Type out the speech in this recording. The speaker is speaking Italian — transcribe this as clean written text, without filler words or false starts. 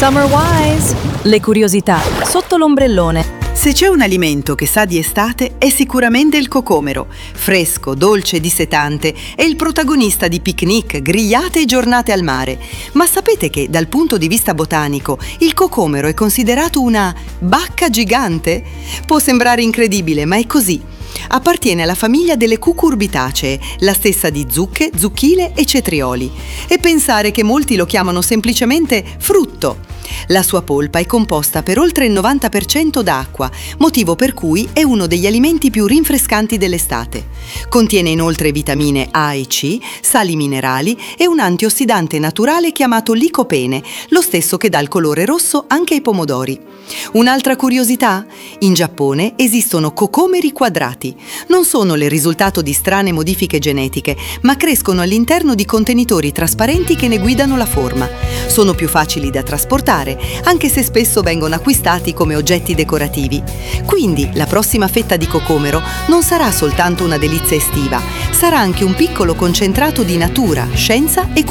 Summer Wise! Le curiosità sotto l'ombrellone. Se c'è un alimento che sa di estate è sicuramente il cocomero. Fresco, dolce e dissetante, è il protagonista di picnic, grigliate e giornate al mare. Ma sapete che dal punto di vista botanico il cocomero è considerato una bacca gigante? Può sembrare incredibile, ma è così. Appartiene alla famiglia delle cucurbitacee, la stessa di zucche, zucchine e cetrioli. E pensare che molti lo chiamano semplicemente frutto. La sua polpa è composta per oltre il 90% d'acqua, motivo per cui è uno degli alimenti più rinfrescanti dell'estate. Contiene inoltre vitamine A e C, sali minerali e un antiossidante naturale chiamato licopene, lo stesso che dà il colore rosso anche ai pomodori. Un'altra curiosità? In Giappone esistono cocomeri quadrati. Non sono il risultato di strane modifiche genetiche, ma crescono all'interno di contenitori trasparenti che ne guidano la forma. Sono più facili da trasportare, anche se spesso vengono acquistati come oggetti decorativi. Quindi la prossima fetta di cocomero non sarà soltanto una delizia estiva, sarà anche un piccolo concentrato di natura, scienza e